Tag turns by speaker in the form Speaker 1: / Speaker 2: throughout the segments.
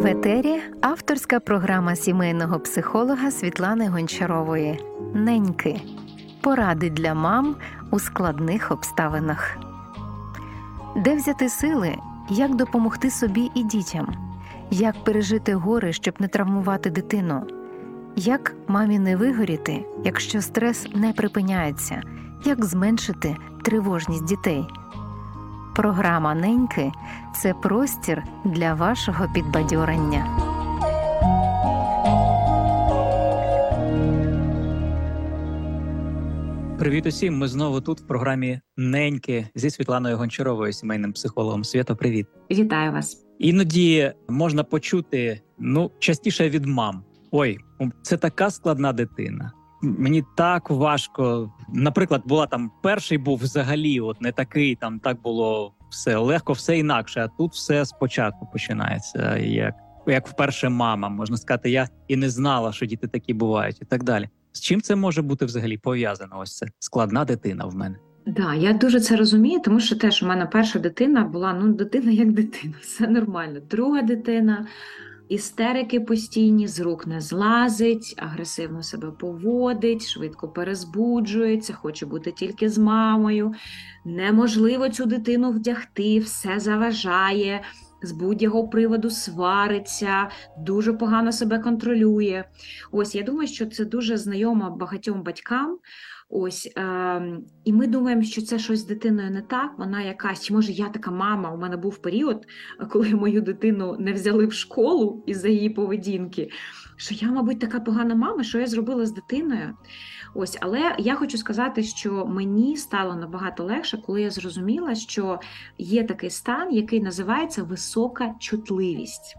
Speaker 1: В етері авторська програма сімейного психолога Світлани Гончарової «Неньки. Поради для мам у складних обставинах». Де взяти сили, як допомогти собі і дітям? Як пережити горе, щоб не травмувати дитину? Як мамі не вигоріти, якщо стрес не припиняється? Як зменшити тривожність дітей? Програма «Неньки» – це простір для вашого підбадьорення.
Speaker 2: Привіт усім! Ми знову тут в програмі «Неньки» зі Світланою Гончаровою, сімейним психологом. Свято, привіт!
Speaker 3: Вітаю вас!
Speaker 2: Іноді можна почути, частіше від мам. Ой, це така складна дитина. Мені так важко. Наприклад, перший був взагалі не такий, так було все легко, все інакше, а тут все спочатку починається, як вперше мама. Можна сказати, я і не знала, що діти такі бувають і так далі. З чим це може бути взагалі пов'язано? Ось це складна дитина в мене.
Speaker 3: Да, я дуже це розумію, тому що теж у мене перша дитина була, дитина як дитина, все нормально. Друга дитина, істерики постійні, з рук не злазить, агресивно себе поводить, швидко перезбуджується, хоче бути тільки з мамою. Неможливо цю дитину вдягти, все заважає, з будь-якого приводу свариться, дуже погано себе контролює. Ось, я думаю, що це дуже знайомо багатьом батькам. І ми думаємо, що це щось з дитиною не так, вона якась, чи може я така мама, у мене був період, коли мою дитину не взяли в школу із-за її поведінки, що я, мабуть, така погана мама, що я зробила з дитиною. Але я хочу сказати, що мені стало набагато легше, коли я зрозуміла, що є такий стан, який називається висока чутливість.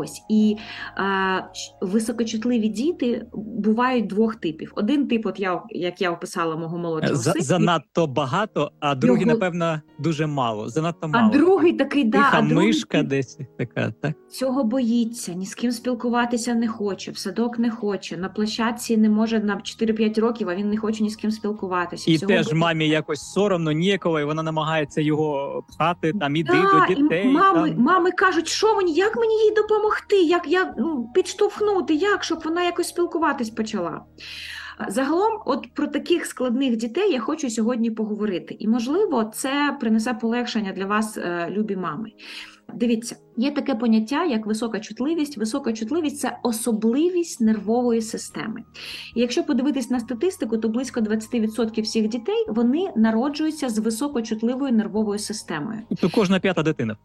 Speaker 3: Високочутливі діти бувають двох типів. Один тип, як я описала мого молодшого сина.
Speaker 2: Занадто багато, а другий, напевно, дуже мало. Занадто мало.
Speaker 3: А другий такий,
Speaker 2: мишка десь така, так?
Speaker 3: Цього боїться, ні з ким спілкуватися не хоче, в садок не хоче, на площадці не може на 4-5 років, а він не хоче ні з ким спілкуватися.
Speaker 2: І теж мамі якось соромно, ніяково, і вона намагається його пхати, іди до дітей.
Speaker 3: Мами кажуть, що мені, як мені їй допомогти, як підштовхнути, щоб вона якось спілкуватись почала. Загалом, про таких складних дітей я хочу сьогодні поговорити. І, можливо, це принесе полегшення для вас, любі мами. Дивіться, є таке поняття, як висока чутливість. Висока чутливість – це особливість нервової системи. І якщо подивитись на статистику, то близько 20% всіх дітей, вони народжуються з високочутливою нервовою системою.
Speaker 2: Тобто кожна п'ята дитина.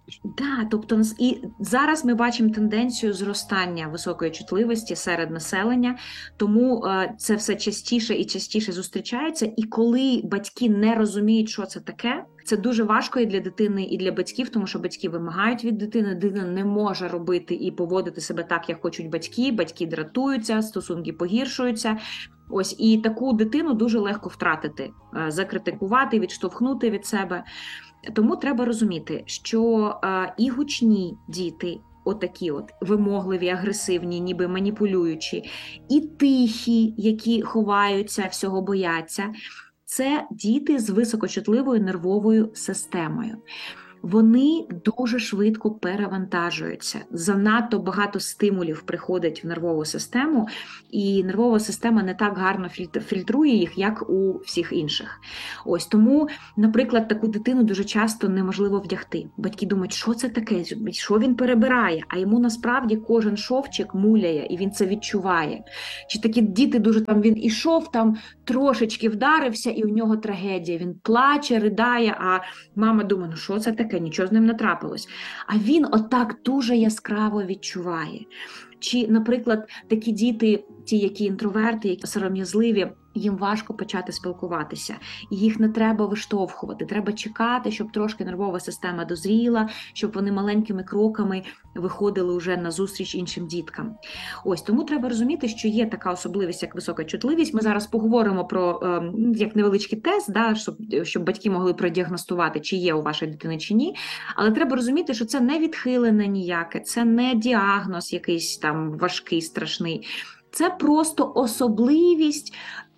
Speaker 3: І зараз ми бачимо тенденцію зростання високої чутливості серед населення, тому це все частіше і частіше зустрічається. І коли батьки не розуміють, що це таке, це дуже важко і для дитини, і для батьків, тому що батьки вимагають від дитини, дитина не може робити і поводити себе так, як хочуть батьки дратуються, стосунки погіршуються. І таку дитину дуже легко втратити, закритикувати, відштовхнути від себе. Тому треба розуміти, що і гучні діти, отакі вимогливі, агресивні, ніби маніпулюючі, і тихі, які ховаються, всього бояться, це діти з високочутливою нервовою системою. Вони дуже швидко перевантажуються. Занадто багато стимулів приходить в нервову систему, і нервова система не так гарно фільтрує їх, як у всіх інших. Тому, наприклад, таку дитину дуже часто неможливо вдягти. Батьки думають, що це таке, що він перебирає, а йому насправді кожен шовчик муляє, і він це відчуває. Чи такі діти він ішов, трошечки вдарився, і у нього трагедія. Він плаче, ридає, а мама думає, що це таке? Нічого з ним не трапилось. А він отак дуже яскраво відчуває. Чи, наприклад, такі діти, ті, які інтроверти, які сором'язливі, їм важко почати спілкуватися. І їх не треба виштовхувати. Треба чекати, щоб трошки нервова система дозріла, щоб вони маленькими кроками виходили вже на зустріч іншим діткам. Тому треба розуміти, що є така особливість, як висока чутливість. Ми зараз поговоримо про як невеличкий тест, щоб батьки могли продіагностувати, чи є у вашої дитини, чи ні. Але треба розуміти, що це не відхилення ніяке, це не діагноз якийсь важкий, страшний. Це просто особливість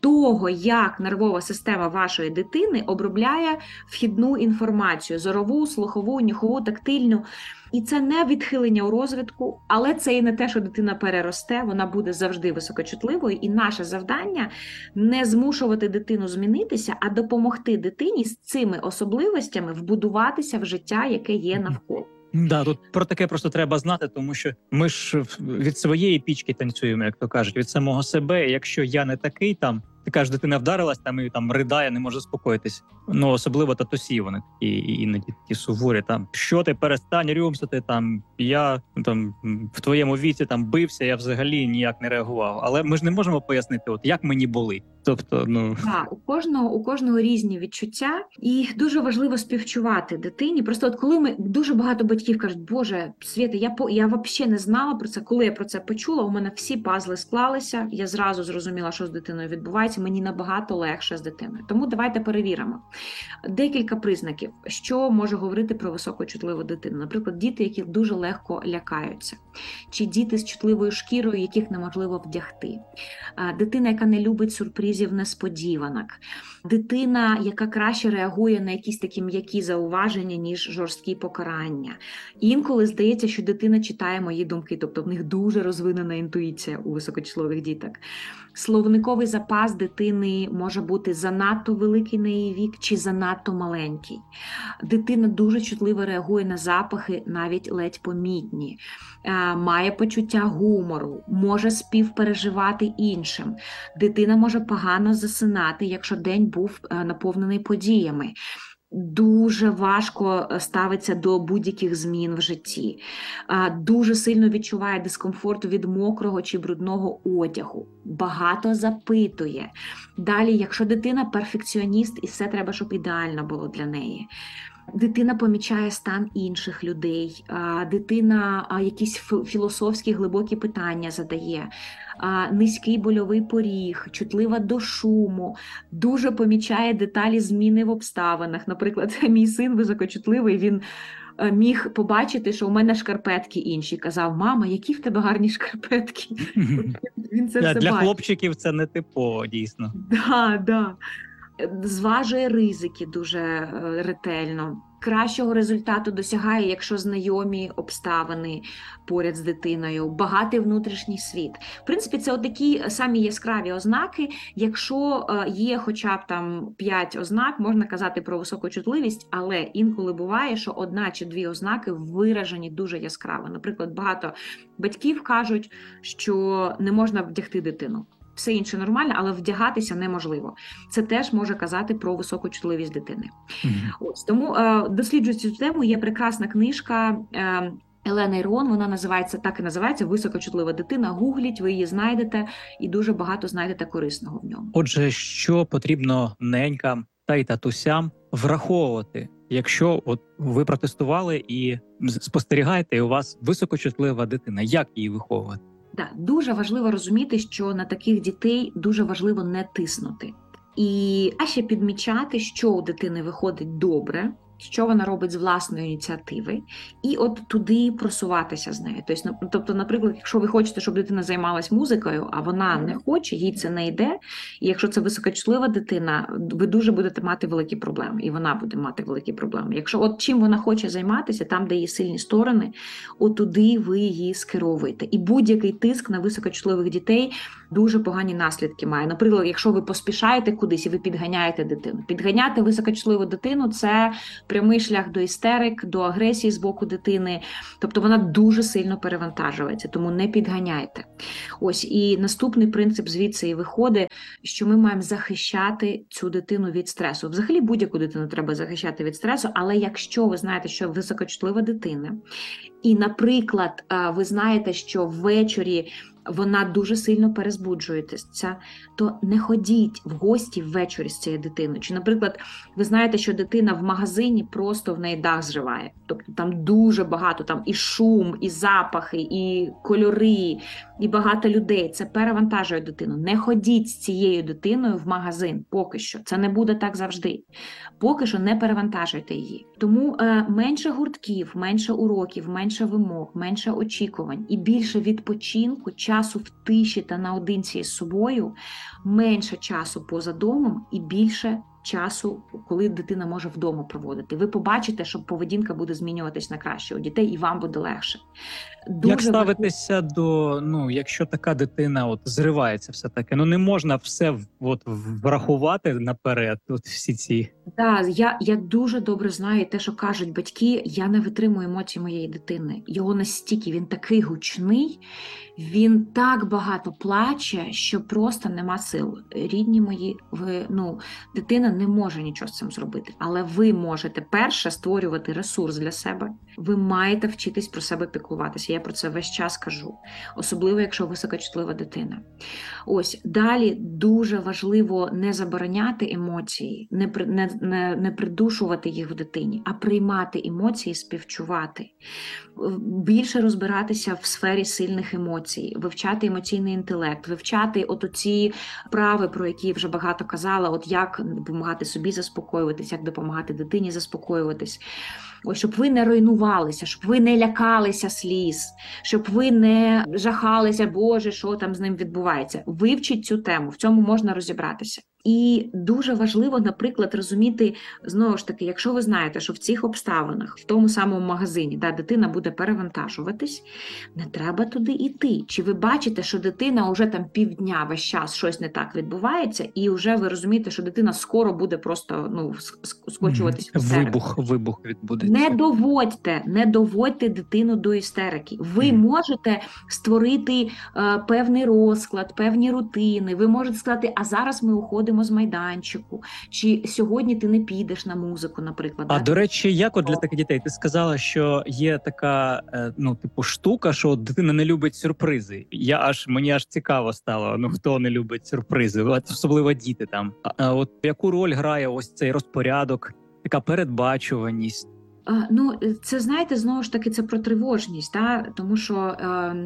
Speaker 3: того, як нервова система вашої дитини обробляє вхідну інформацію: зорову, слухову, нюхову, тактильну. І це не відхилення у розвитку, але це і не те, що дитина переросте, вона буде завжди високочутливою. І наше завдання – не змушувати дитину змінитися, а допомогти дитині з цими особливостями вбудуватися в життя, яке є навколо.
Speaker 2: Да, тут про таке просто треба знати, тому що ми ж від своєї пічки танцюємо, як то кажуть, від самого себе. Якщо я не такий там, ти кажеш, дитина вдарилась там і там ридає, не може заспокоїтись. Ну, особливо татусі, вони такі іноді такі суворі. Там що ти, перестань рюмсати, там я там в твоєму віці там бився, я взагалі ніяк не реагував. Але ми ж не можемо пояснити, от як мені болить. Тобто, ну
Speaker 3: так, у кожного різні відчуття, і дуже важливо співчувати дитині. Просто от коли ми дуже багато батьків кажуть: Боже, Свята, я взагалі не знала про це. Коли я про це почула, у мене всі пазли склалися. Я зразу зрозуміла, що з дитиною відбувається. Мені набагато легше з дитиною. Тому давайте перевіримо декілька признаків, що може говорити про високочутливу дитину. Наприклад, діти, які дуже легко лякаються, чи діти з чутливою шкірою, яких неможливо вдягти, дитина, яка не любить сюрпризів, несподіванок, дитина, яка краще реагує на якісь такі м'які зауваження, ніж жорсткі покарання. Інколи здається, що дитина читає мої думки, тобто в них дуже розвинена інтуїція у високочутливих діток. Словниковий запас дитини може бути занадто великий на її вік чи занадто маленький. Дитина дуже чутливо реагує на запахи, навіть ледь помітні. Має почуття гумору, може співпереживати іншим. Дитина може погано засинати, якщо день був наповнений подіями. Дуже важко ставиться до будь-яких змін в житті. Дуже сильно відчуває дискомфорт від мокрого чи брудного одягу. Багато запитує. Далі, якщо дитина перфекціоніст, і все треба, щоб ідеально було для неї. Дитина помічає стан інших людей, дитина якісь філософські глибокі питання задає, низький больовий поріг, чутлива до шуму, дуже помічає деталі зміни в обставинах. Наприклад, мій син високочутливий, він міг побачити, що у мене шкарпетки інші. Казав: мама, які в тебе гарні шкарпетки. Він це все
Speaker 2: для
Speaker 3: бачить.
Speaker 2: хлопчиків це не типово, дійсно.
Speaker 3: Да. Зважує ризики дуже ретельно. Кращого результату досягає, якщо знайомі обставини поряд з дитиною, багатий внутрішній світ. В принципі, це такі самі яскраві ознаки. Якщо є хоча б там 5 ознак, можна казати про високочутливість, але інколи буває, що 1 чи 2 ознаки виражені дуже яскраво. Наприклад, багато батьків кажуть, що не можна вдягти дитину. Все інше нормально, але вдягатися неможливо. Це теж може казати про високу чутливість дитини. Ось, тому досліджуючи цю тему, є прекрасна книжка Елени Ірон, вона так і називається «Високочутлива дитина». Гугліть, ви її знайдете, і дуже багато знайдете корисного в ньому.
Speaker 2: Отже, що потрібно ненькам та й татусям враховувати, якщо от ви протестували і спостерігаєте, і у вас високочутлива дитина, як її виховувати?
Speaker 3: Так, дуже важливо розуміти, що на таких дітей дуже важливо не тиснути. А ще підмічати, що у дитини виходить добре, що вона робить з власної ініціативи, і от туди просуватися з нею. Тобто, наприклад, якщо ви хочете, щоб дитина займалась музикою, а вона не хоче, їй це не йде, і якщо це високочутлива дитина, ви дуже будете мати великі проблеми, і вона буде мати великі проблеми. Якщо от чим вона хоче займатися, там, де її сильні сторони, от туди ви її скеровуєте. І будь-який тиск на високочутливих дітей дуже погані наслідки має. Наприклад, якщо ви поспішаєте кудись і ви підганяєте дитину. Підганяти високочутливу дитину – це прямий шлях до істерик, до агресії з боку дитини. Тобто вона дуже сильно перевантажується, тому не підганяйте. Ось, і наступний принцип звідси і виходить, що ми маємо захищати цю дитину від стресу. Взагалі будь-яку дитину треба захищати від стресу, але якщо ви знаєте, що високочутлива дитина, і, наприклад, ви знаєте, що ввечері вона дуже сильно перезбуджується, то не ходіть в гості ввечері з цією дитиною. Чи, наприклад, ви знаєте, що дитина в магазині просто в неї дах зриває. Тобто там дуже багато, там і шум, і запахи, і кольори, і багато людей. Це перевантажує дитину. Не ходіть з цією дитиною в магазин поки що. Це не буде так завжди. Поки що не перевантажуйте її. Тому менше гуртків, менше уроків, менше вимог, менше очікувань і більше відпочинку, часу в тиші та наодинці з собою, менше часу поза домом і більше часу, коли дитина може вдома проводити. Ви побачите, що поведінка буде змінюватись на краще у дітей, і вам буде легше.
Speaker 2: Як ставитися до, якщо така дитина зривається все-таки, не можна все врахувати наперед, всі ці...
Speaker 3: Так, я дуже добре знаю те, що кажуть батьки, я не витримую емоцій моєї дитини. Його настільки, він такий гучний, він так багато плаче, що просто нема сил. Рідні мої, дитина не може нічого з цим зробити, але ви можете перше створювати ресурс для себе. Ви маєте вчитись про себе піклуватися. Я про це весь час кажу. Особливо, якщо високочутлива дитина. Ось, далі дуже важливо не забороняти емоції, не придушувати їх в дитині, а приймати емоції, співчувати. Більше розбиратися в сфері сильних емоцій, вивчати емоційний інтелект, вивчати оці вправи, про які я вже багато казала, як допомагати собі заспокоюватись, як допомагати дитині заспокоюватись. Ось, щоб ви не руйнувалися, щоб ви не лякалися сліз, щоб ви не жахалися, Боже, що там з ним відбувається. Вивчіть цю тему, в цьому можна розібратися. І дуже важливо, наприклад, розуміти, знову ж таки, якщо ви знаєте, що в цих обставинах, в тому самому магазині, дитина буде перевантажуватись, не треба туди йти. Чи ви бачите, що дитина вже там півдня весь час щось не так відбувається, і вже ви розумієте, що дитина скоро буде просто скочуватись в істерику.
Speaker 2: Вибух відбудеться.
Speaker 3: Не доводьте дитину до істерики. Ви можете створити певний розклад, певні рутини. Ви можете сказати, а зараз ми уходимо з майданчику, чи сьогодні ти не підеш на музику, наприклад.
Speaker 2: До речі, як для таких дітей? Ти сказала, що є така, штука, що дитина не любить сюрпризи. Мені аж цікаво стало, хто не любить сюрпризи, особливо діти там. Яку роль грає ось цей розпорядок, така передбачуваність?
Speaker 3: Це, знаєте, знову ж таки, це про тривожність, тому що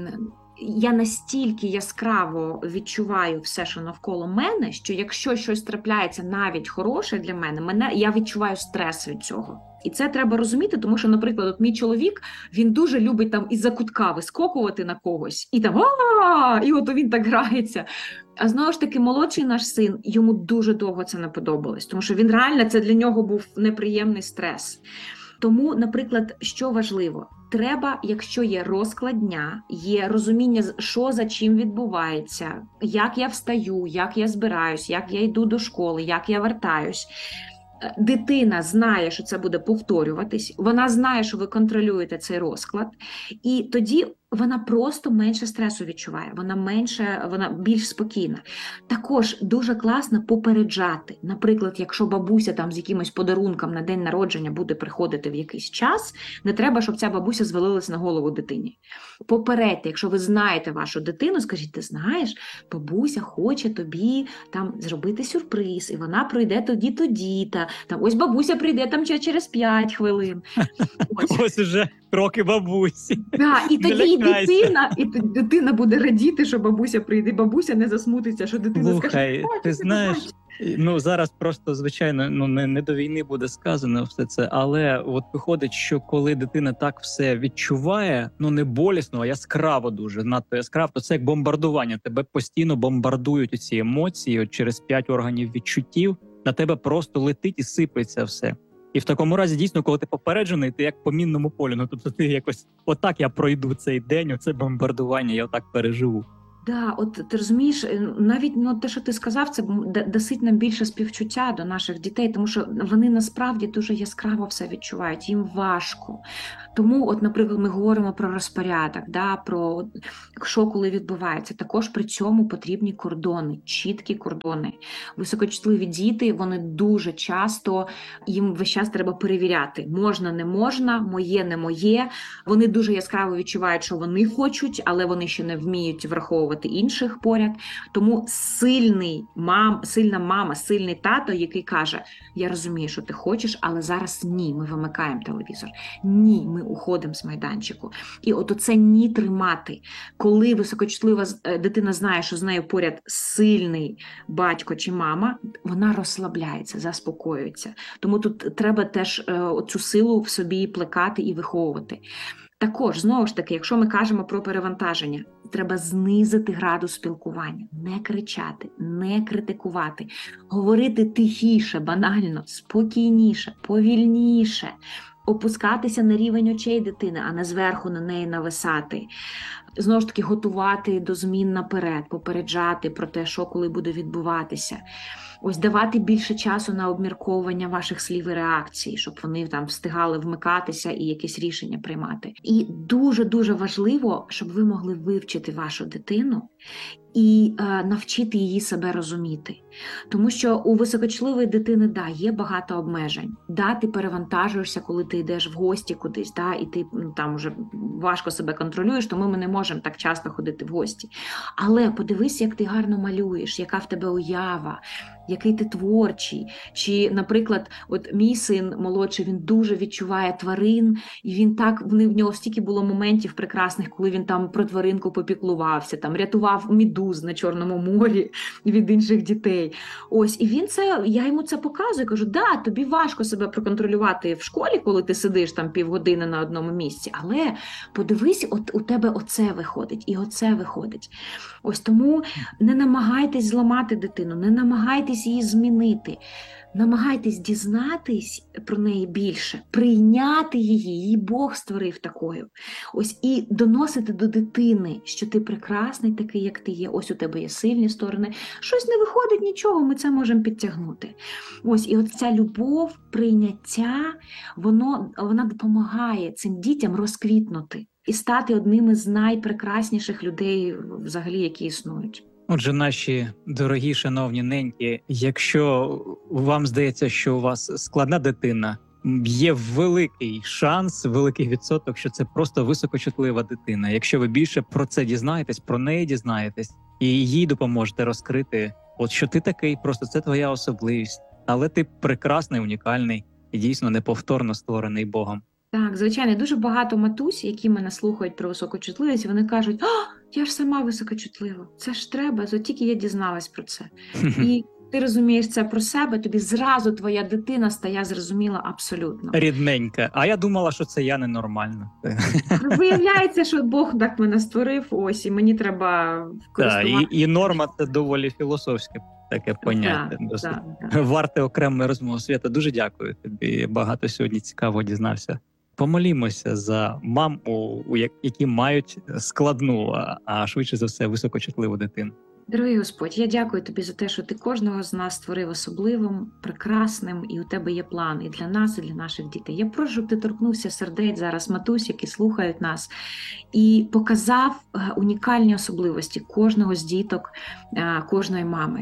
Speaker 3: я настільки яскраво відчуваю все, що навколо мене, що якщо щось трапляється навіть хороше для мене, я відчуваю стрес від цього. І це треба розуміти, тому що, наприклад, мій чоловік, він дуже любить там із-за кутка вискокувати на когось, і там і він так грається. А знову ж таки, молодший наш син, йому дуже довго це не подобалось, тому що він реально, це для нього був неприємний стрес. Тому, наприклад, що важливо? Треба, якщо є розклад дня, є розуміння, що за чим відбувається, як я встаю, як я збираюсь, як я йду до школи, як я вертаюсь. Дитина знає, що це буде повторюватись, вона знає, що ви контролюєте цей розклад, і тоді вона просто менше стресу відчуває, вона більш спокійна. Також дуже класно попереджати. Наприклад, якщо бабуся там з якимось подарунком на день народження буде приходити в якийсь час, не треба, щоб ця бабуся звалилась на голову дитині. Попередьте, якщо ви знаєте вашу дитину, скажіть, ти знаєш, бабуся хоче тобі там зробити сюрприз, і вона прийде тоді-тоді-та. Ось бабуся прийде там через 5 хвилин.
Speaker 2: Ось уже кроки бабусі.
Speaker 3: І тоді дитина буде радіти, що бабуся прийде, бабуся не засмутиться, що дитина скаже,
Speaker 2: ти знаєш, зараз просто, звичайно, не до війни буде сказано все це, але виходить, що коли дитина так все відчуває, не болісно, а яскраво дуже, надто яскраво, то це як бомбардування. Тебе постійно бомбардують ці емоції через 5 органів відчуттів, на тебе просто летить і сипеться все. І в такому разі, дійсно, коли ти попереджений, ти як по мінному полю. Тобто ти якось, отак я пройду цей день, оце бомбардування, я отак переживу.
Speaker 3: Ти розумієш, навіть те, що ти сказав, це досить нам більше співчуття до наших дітей, тому що вони насправді дуже яскраво все відчувають, їм важко. Тому, наприклад, ми говоримо про розпорядок, про що коли відбувається. Також при цьому потрібні кордони, чіткі кордони. Високочутливі діти, вони дуже часто, їм весь час треба перевіряти. Можна, не можна, моє, не моє. Вони дуже яскраво відчувають, що вони хочуть, але вони ще не вміють враховувати інших поряд. Тому сильна мама, сильний тато, який каже, я розумію, що ти хочеш, але зараз ні, ми вимикаємо телевізор. Ні, ми уходимо з майданчику. І оце ні тримати. Коли високочутлива дитина знає, що з нею поряд сильний батько чи мама, вона розслабляється, заспокоюється. Тому тут треба теж цю силу в собі плекати і виховувати. Також, знову ж таки, якщо ми кажемо про перевантаження, треба знизити градус спілкування, не кричати, не критикувати, говорити тихіше, банально, спокійніше, повільніше, опускатися на рівень очей дитини, а не зверху на неї нависати. Знову ж таки, готувати до змін наперед, попереджати про те, що коли буде відбуватися. Ось давати більше часу на обмірковування ваших слів і реакцій, щоб вони там встигали вмикатися і якісь рішення приймати. І дуже-дуже важливо, щоб ви могли вивчити вашу дитину і навчити її себе розуміти. Тому що у високочутливої дитини, є багато обмежень. Ти перевантажуєшся, коли ти йдеш в гості кудись, і ти там вже важко себе контролюєш, тому ми не можемо так часто ходити в гості. Але подивись, як ти гарно малюєш, яка в тебе уява, який ти творчий. Чи, наприклад, от мій син молодший, він дуже відчуває тварин, і він так, в нього стільки було моментів прекрасних, коли він там про тваринку попіклувався, там рятував медуз на Чорному морі від інших дітей. Ось, і я йому це показую, кажу, тобі важко себе проконтролювати в школі, коли ти сидиш там півгодини на одному місці, але подивись, у тебе оце виходить, і оце виходить. Ось тому не намагайтесь зламати дитину, не намагайтесь її змінити. Намагайтесь дізнатись про неї більше, прийняти її Бог створив такою. Ось і доносити до дитини, що ти прекрасний такий, як ти є, ось у тебе є сильні сторони. Щось не виходить, нічого, ми це можемо підтягнути. Ось, і от ця любов, прийняття, вона допомагає цим дітям розквітнути і стати одним із найпрекрасніших людей взагалі, які існують.
Speaker 2: Отже, наші дорогі, шановні неньки, якщо вам здається, що у вас складна дитина, є великий шанс, великий відсоток, що це просто високочутлива дитина. Якщо ви більше про це дізнаєтесь, про неї дізнаєтесь, і їй допоможете розкрити, що ти такий, просто це твоя особливість, але ти прекрасний, унікальний і дійсно неповторно створений Богом.
Speaker 3: Так, звичайно, дуже багато матусь, які мене слухають про високочутливість, вони кажуть, я ж сама високочутлива, це ж треба, тільки я дізналась про це. І ти розумієш це про себе, тобі зразу твоя дитина стає зрозуміла абсолютно.
Speaker 2: Рідненька, а я думала, що це я ненормальна.
Speaker 3: Виявляється, що Бог так мене створив, ось, і мені треба користуватися.
Speaker 2: І норма – це доволі філософське таке поняття. Варте окремої розмови. Свята, дуже дякую тобі, багато сьогодні цікаво дізнався. Помолімося за мам, які мають складну, а швидше за все високочутливу дитину.
Speaker 3: Дорогий Господь, я дякую тобі за те, що ти кожного з нас створив особливим, прекрасним, і у тебе є план і для нас, і для наших дітей. Я прошу, щоб ти торкнувся сердець зараз матусь, які слухають нас, і показав унікальні особливості кожного з діток, кожної мами.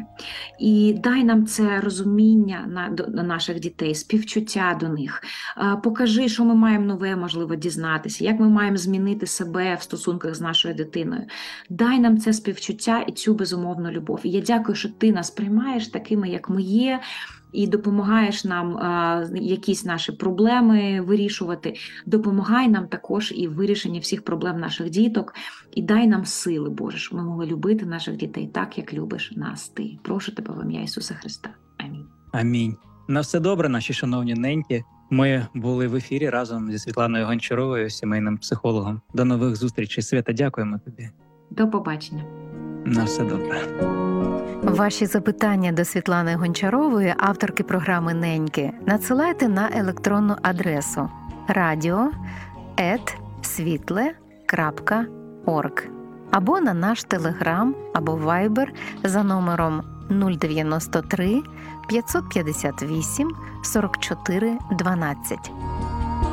Speaker 3: І дай нам це розуміння на наших дітей, співчуття до них. Покажи, що ми маємо нове, можливо, дізнатися, як ми маємо змінити себе в стосунках з нашою дитиною. Дай нам це співчуття і цю безумовну любов. І я дякую, що ти нас приймаєш такими, як ми є, і допомагаєш нам якісь наші проблеми вирішувати. Допомагай нам також і в вирішенні всіх проблем наших діток. І дай нам сили, Боже, щоб ми могли любити наших дітей так, як любиш нас ти. Прошу тебе в ім'я Ісуса Христа. Амінь.
Speaker 2: Амінь. На все добре, наші шановні неньки. Ми були в ефірі разом зі Світланою Гончаровою, сімейним психологом. До нових зустрічей. Свята, дякуємо тобі.
Speaker 3: До побачення.
Speaker 2: На все добре.
Speaker 1: Ваші запитання до Світлани Гончарової, авторки програми «Неньки», надсилайте на електронну адресу radio@svitle.org або на наш Телеграм або Вайбер за номером 093 558 44 12.